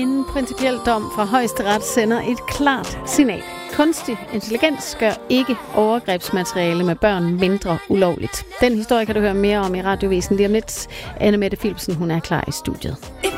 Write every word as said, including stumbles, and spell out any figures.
En principiel dom fra Højesteret sender et klart signal. Kunstig intelligens gør ikke overgrebsmateriale med børn mindre ulovligt. Den historie kan du høre mere om i Radiovisen lige om lidt. Anne Mette Philipsen, hun er klar i studiet.